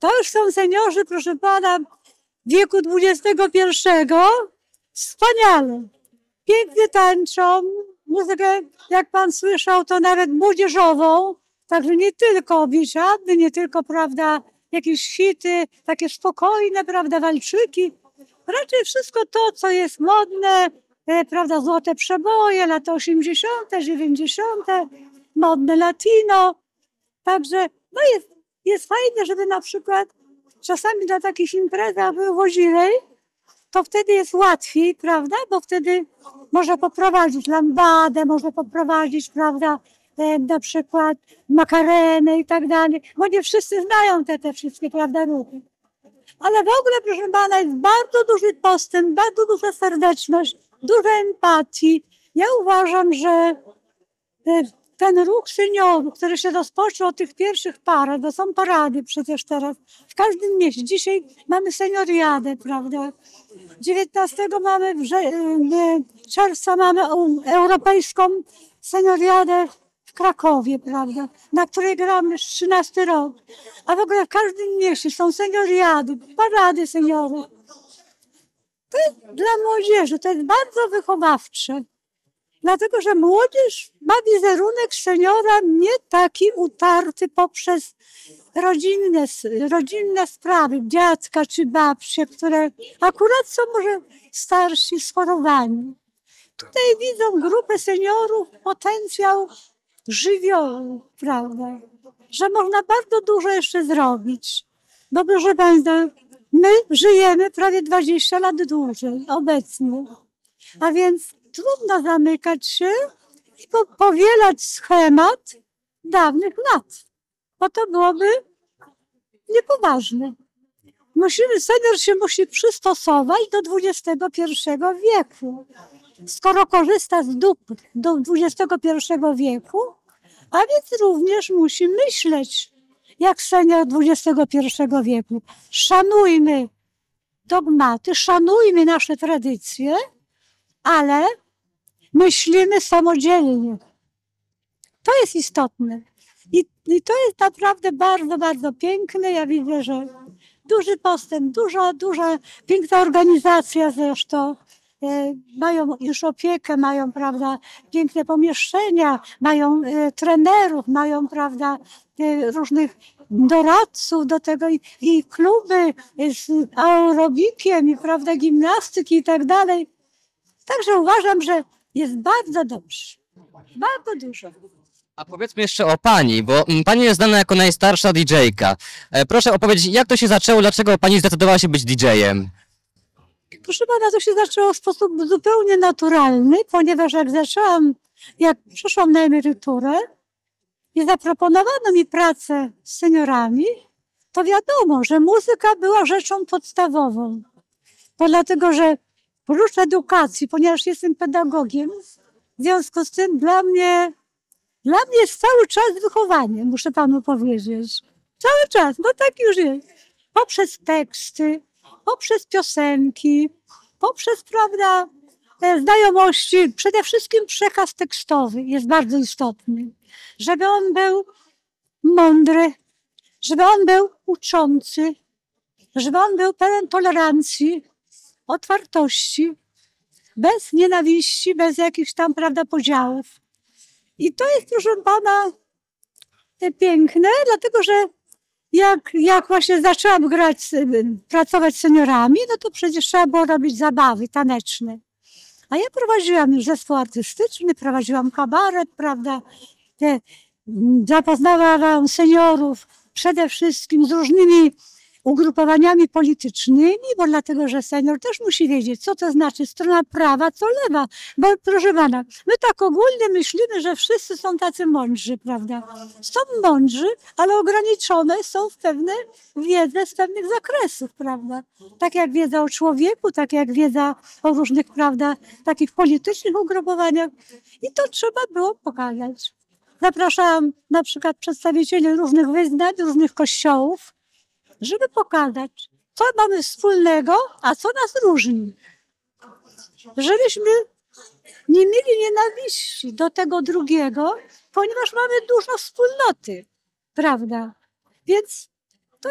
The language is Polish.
To już są seniorzy, proszę pana, wieku XXI. Wspaniale. Pięknie tańczą. Muzykę, jak pan słyszał, to nawet młodzieżową. Także nie tylko biesiady, nie tylko, prawda, jakieś hity, takie spokojne, prawda, walczyki. Raczej wszystko to, co jest modne, prawda, złote przeboje, lata 80., 90., modne latino. Także no jest fajne, żeby na przykład czasami na takich imprezach było zimniej, to wtedy jest łatwiej, prawda, bo wtedy można poprowadzić lambadę, można poprowadzić, prawda, na przykład makarenę i tak dalej, bo nie wszyscy znają te wszystkie, prawda, ruchy. Ale w ogóle, proszę pana, jest bardzo duży postęp, bardzo duża serdeczność, dużo empatii. Ja uważam, że ten ruch seniorów, który się rozpoczął od tych pierwszych parad, bo są parady przecież teraz, w każdym mieście. Dzisiaj mamy senioriadę, prawda? 19 mamy, czerwca mamy europejską senioriadę w Krakowie, prawda? Na której gramy już 13 rok. A w ogóle w każdym mieście są senioriady, parady seniorów. To jest dla młodzieży, to jest bardzo wychowawcze. Dlatego, że młodzież ma wizerunek seniora nie taki utarty poprzez rodzinne sprawy, dziadka czy babcie, które akurat są może starsi, schorowani. Tutaj widzą grupę seniorów, potencjał żywiołu, prawda, że można bardzo dużo jeszcze zrobić. Bo proszę państwa, my żyjemy prawie 20 lat dłużej obecnie, a więc trudno zamykać się i powielać schemat dawnych lat, bo to byłoby niepoważne. Senior się musi przystosować do XXI wieku. Skoro korzysta z dóbr do XXI wieku, a więc również musi myśleć jak senior XXI wieku. Szanujmy dogmaty, szanujmy nasze tradycje, ale myślimy samodzielnie. To jest istotne. I to jest naprawdę bardzo, bardzo piękne. Ja widzę, że duży postęp, duża, piękna organizacja zresztą. Mają już opiekę, mają, prawda, piękne pomieszczenia, mają trenerów, mają, prawda, różnych doradców do tego i kluby z aerobikiem i, prawda, gimnastyki i tak dalej. Także uważam, że jest bardzo dobrze. Bardzo dużo. A powiedzmy jeszcze o pani, bo pani jest znana jako najstarsza DJ-ka. Proszę opowiedzieć, jak to się zaczęło, dlaczego pani zdecydowała się być DJ-em? Proszę pana, to się zaczęło w sposób zupełnie naturalny, ponieważ jak przyszłam na emeryturę i zaproponowano mi pracę z seniorami, to wiadomo, że muzyka była rzeczą podstawową. To dlatego, że prócz edukacji, ponieważ jestem pedagogiem, w związku z tym dla mnie jest cały czas wychowanie, muszę panu powiedzieć. Cały czas, bo tak już jest. Poprzez teksty, poprzez piosenki, poprzez, prawda, znajomości, przede wszystkim przekaz tekstowy jest bardzo istotny. Żeby on był mądry, żeby on był uczący, żeby on był pełen tolerancji, otwartości, bez nienawiści, bez jakichś tam, prawda, podziałów. I to jest, proszę pana, piękne, dlatego że jak właśnie zaczęłam pracować z seniorami, no to przecież trzeba było robić zabawy taneczne. A ja prowadziłam już zespół artystyczny, prowadziłam kabaret, prawda. Zapoznawałam seniorów przede wszystkim z różnymi ugrupowaniami politycznymi, bo dlatego, że senior też musi wiedzieć, co to znaczy strona prawa, co lewa. Bo proszę pana, my tak ogólnie myślimy, że wszyscy są tacy mądrzy, prawda? Są mądrzy, ale ograniczone są w pewne wiedze z pewnych zakresów, prawda? Tak jak wiedza o człowieku, tak jak wiedza o różnych, prawda, takich politycznych ugrupowaniach. I to trzeba było pokazać. Zapraszałam na przykład przedstawicieli różnych wyznań, różnych kościołów, żeby pokazać, co mamy wspólnego, a co nas różni. Żebyśmy nie mieli nienawiści do tego drugiego, ponieważ mamy dużo wspólnoty, prawda? Więc